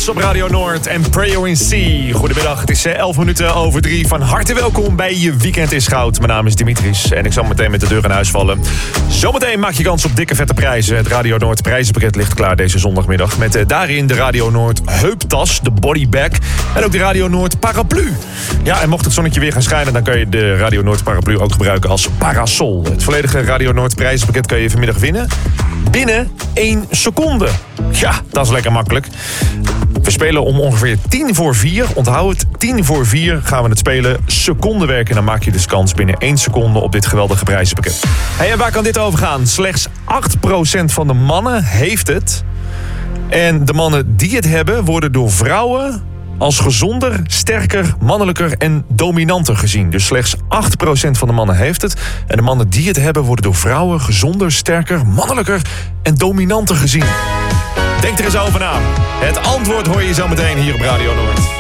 Nas op Radio Noord en Prayer in Sea. Goedemiddag, het is 11 minuten over 3. Van harte welkom bij Je Weekend is Goud. Mijn naam is Dimitris en ik zal meteen met de deur in huis vallen. Zometeen maak je kans op dikke vette prijzen. Het Radio Noord prijzenpakket ligt klaar deze zondagmiddag. Met daarin de Radio Noord heuptas, de bodybag. En ook de Radio Noord paraplu. Ja, en mocht het zonnetje weer gaan schijnen, dan kun je de Radio Noord paraplu ook gebruiken als parasol. Het volledige Radio Noord prijzenpakket kun je vanmiddag winnen. Binnen 1 seconde. Ja, dat is lekker makkelijk. We spelen om ongeveer 4:10. Onthoud het, 4:10 gaan we het spelen. Secondenwerk en dan maak je dus kans binnen 1 seconde op dit geweldige prijzenpakket. Hey, en waar kan dit over gaan? Slechts 8% van de mannen heeft het. En de mannen die het hebben worden door vrouwen als gezonder, sterker, mannelijker en dominanter gezien. Dus slechts 8% van de mannen heeft het. En de mannen die het hebben worden door vrouwen gezonder, sterker, mannelijker en dominanter gezien. Denk er eens over na. Het antwoord hoor je zo meteen hier op Radio Noord.